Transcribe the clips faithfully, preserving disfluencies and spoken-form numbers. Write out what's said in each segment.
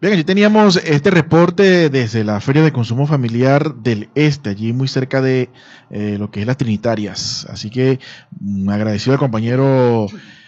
Bien, allí teníamos este reporte desde la Feria de Consumo Familiar del Este, allí muy cerca de eh, lo que es las Trinitarias. Así que mm, agradecido al compañero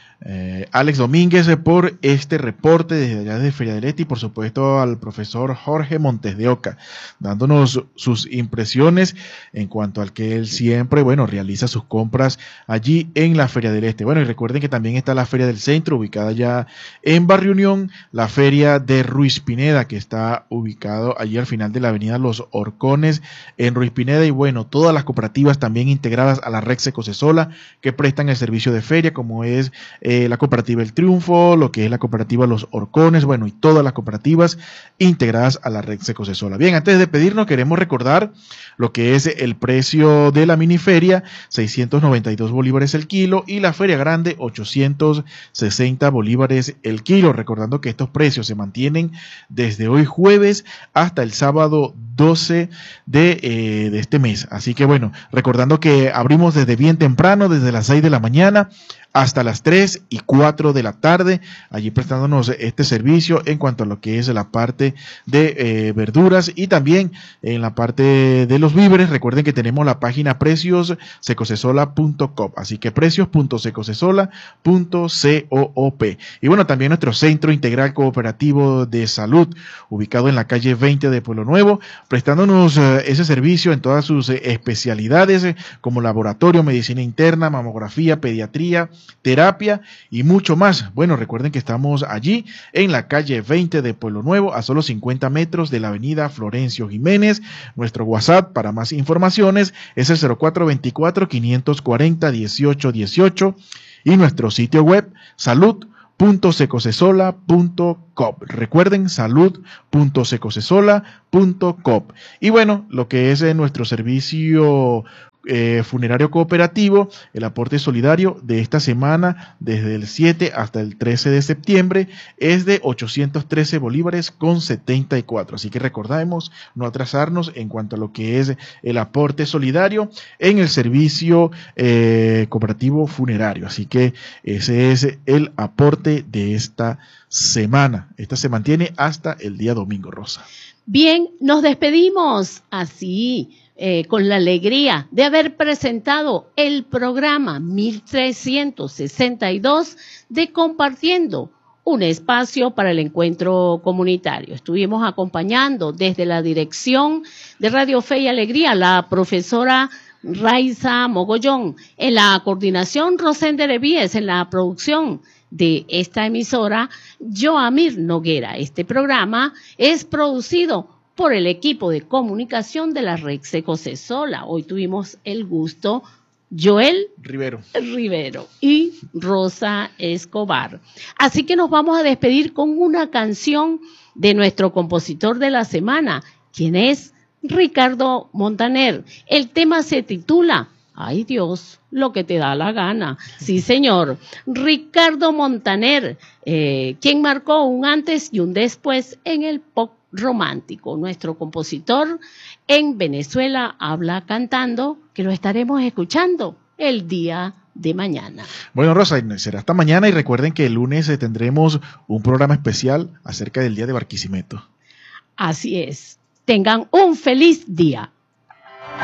Eh, Alex Domínguez eh, por este reporte desde allá de Feria del Este y por supuesto al profesor Jorge Montes de Oca, dándonos sus impresiones en cuanto al que él siempre, bueno, realiza sus compras allí en la Feria del Este. Bueno, y recuerden que también está la Feria del Centro, ubicada ya en Barrio Unión, la Feria de Ruiz Pineda, que está ubicado allí al final de la avenida Los Horcones en Ruiz Pineda, y bueno, todas las cooperativas también integradas a la Red Secosesola que prestan el servicio de feria, como es Eh, la cooperativa El Triunfo, lo que es la cooperativa Los Horcones, bueno, y todas las cooperativas integradas a la Red Secosesola. Bien, antes de pedirnos, queremos recordar lo que es el precio de la miniferia, seiscientos noventa y dos bolívares el kilo, y la feria grande, ochocientos sesenta bolívares el kilo, recordando que estos precios se mantienen desde hoy jueves hasta el sábado doce de, eh, de este mes. Así que bueno, recordando que abrimos desde bien temprano, desde las seis de la mañana hasta las tres y cuatro de la tarde, allí prestándonos este servicio en cuanto a lo que es la parte de eh, verduras y también en la parte de los víveres. Recuerden que tenemos la página precios secosesola punto com, así que precios punto secosesola punto coop. Y bueno, también nuestro Centro Integral Cooperativo de Salud, ubicado en la calle veinte de Pueblo Nuevo, prestándonos eh, ese servicio en todas sus eh, especialidades, eh, como laboratorio, medicina interna, mamografía, pediatría, terapia y mucho más. Bueno, recuerden que estamos allí en la calle veinte de Pueblo Nuevo, a solo cincuenta metros de la avenida Florencio Jiménez. Nuestro WhatsApp para más informaciones es el cero cuatro veinticuatro, quinientos cuarenta, dieciocho dieciocho y nuestro sitio web salud punto secosesola punto com. Recuerden, salud punto secosesola punto com. Y bueno, lo que es eh, nuestro servicio Eh, funerario cooperativo, el aporte solidario de esta semana desde el siete hasta el trece de septiembre es de ochocientos trece bolívares con setenta y cuatro, así que recordemos no atrasarnos en cuanto a lo que es el aporte solidario en el servicio eh, cooperativo funerario. Así que ese es el aporte de esta semana. Esta se mantiene hasta el día domingo, Rosa. Bien, nos despedimos así, Eh, con la alegría de haber presentado el programa mil trescientos sesenta y dos de Compartiendo, un espacio para el encuentro comunitario. Estuvimos acompañando desde la dirección de Radio Fe y Alegría la profesora Raiza Mogollón, en la coordinación Rosende Revíes, en la producción de esta emisora Joamir Noguera. Este programa es producido por el equipo de comunicación de la Red Secosesola. Hoy tuvimos el gusto, Joel Rivero. Rivero y Rosa Escobar. Así que nos vamos a despedir con una canción de nuestro compositor de la semana, quien es Ricardo Montaner. El tema se titula Ay Dios, lo que te da la gana. Sí, señor. Ricardo Montaner, eh, quien marcó un antes y un después en el pop romántico. Nuestro compositor en Venezuela habla cantando, que lo estaremos escuchando el día de mañana. Bueno, Rosa, será hasta mañana y recuerden que el lunes eh, tendremos un programa especial acerca del Día de Barquisimeto. Así es. Tengan un feliz día.